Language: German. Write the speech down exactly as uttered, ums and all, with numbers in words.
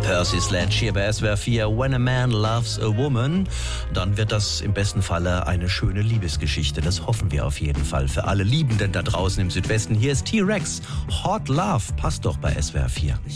Percy Sledge hier bei S W R vier. When a Man Loves a Woman, dann wird das im besten Falle eine schöne Liebesgeschichte. Das hoffen wir auf jeden Fall für alle Liebenden da draußen im Südwesten. Hier ist T-Rex. Hot Love passt doch bei S W R vier.